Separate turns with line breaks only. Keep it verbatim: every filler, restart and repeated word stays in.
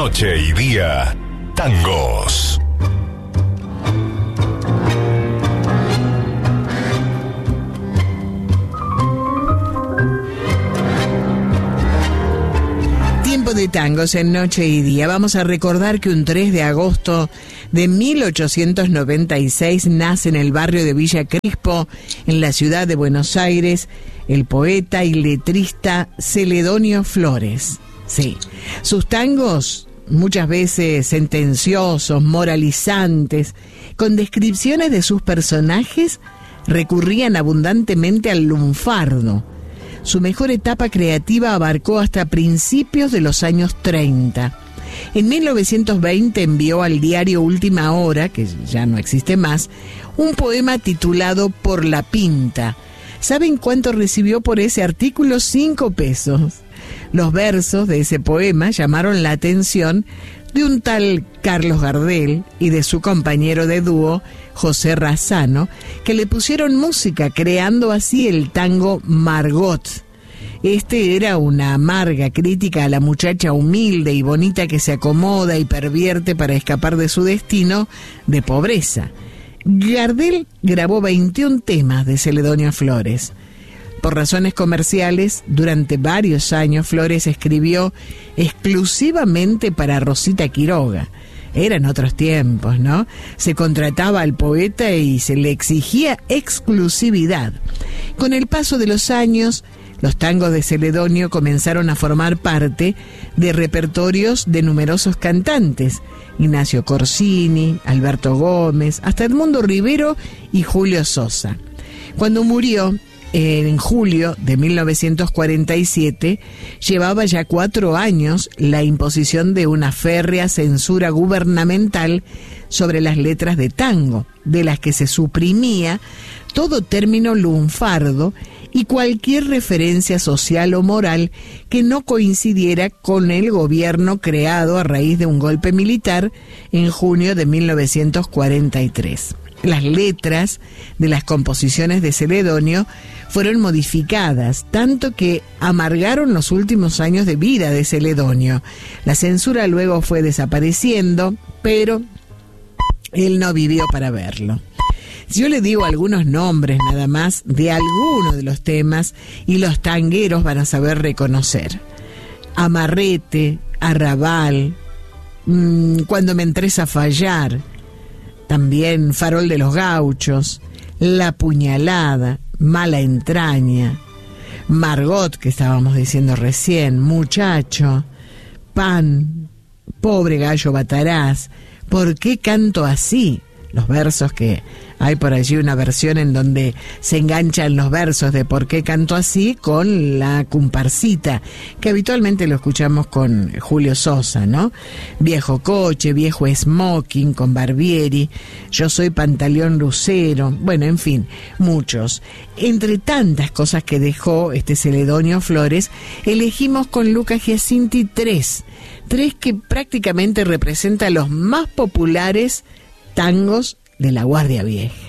Noche y Día, tangos.
Tiempo de tangos en Noche y Día. Vamos a recordar que un tres de agosto de mil ochocientos noventa y seis nace en el barrio de Villa Crespo, en la ciudad de Buenos Aires, el poeta y letrista Celedonio Flores. Sí, sus tangos, muchas veces sentenciosos, moralizantes, con descripciones de sus personajes, recurrían abundantemente al lunfardo. Su mejor etapa creativa abarcó hasta principios de los años treinta. En mil novecientos veinte envió al diario Última Hora, que ya no existe más, un poema titulado Por la Pinta. ¿Saben cuánto recibió por ese artículo? Cinco pesos. Los versos de ese poema llamaron la atención de un tal Carlos Gardel y de su compañero de dúo, José Razzano, que le pusieron música, creando así el tango Margot. Este era una amarga crítica a la muchacha humilde y bonita que se acomoda y pervierte para escapar de su destino de pobreza. Gardel grabó veintiún temas de Celedonio Flores. Por razones comerciales, durante varios años Flores escribió exclusivamente para Rosita Quiroga. Eran otros tiempos, ¿no? Se contrataba al poeta y se le exigía exclusividad. Con el paso de los años, los tangos de Celedonio comenzaron a formar parte de repertorios de numerosos cantantes: Ignacio Corsini, Alberto Gómez, hasta Edmundo Rivero y Julio Sosa. Cuando murió, en julio de mil novecientos cuarenta y siete, llevaba ya cuatro años la imposición de una férrea censura gubernamental sobre las letras de tango, de las que se suprimía todo término lunfardo y cualquier referencia social o moral que no coincidiera con el gobierno creado a raíz de un golpe militar en junio de mil novecientos cuarenta y tres. Las letras de las composiciones de Celedonio fueron modificadas, tanto que amargaron los últimos años de vida de Celedonio. La censura luego fue desapareciendo, pero él no vivió para verlo. Si yo le digo algunos nombres nada más de algunos de los temas, y los tangueros van a saber reconocer: Amarrete, Arrabal, mmm, Cuando me entres a fallar, también Farol de los Gauchos, La Puñalada, Mala Entraña, Margot, que estábamos diciendo recién, Muchacho, Pan, Pobre Gallo Bataraz, ¿Por qué canto así? Los versos que hay por allí, una versión en donde se enganchan los versos de ¿Por qué canto así? Con la comparsita, que habitualmente lo escuchamos con Julio Sosa, ¿no? Viejo Coche, Viejo Smoking con Barbieri, Yo soy Pantaleón Lucero, bueno, en fin, muchos. Entre tantas cosas que dejó este Celedonio Flores, elegimos con Luca Giacinti tres, tres que prácticamente representan los más populares tangos de la Guardia Vieja.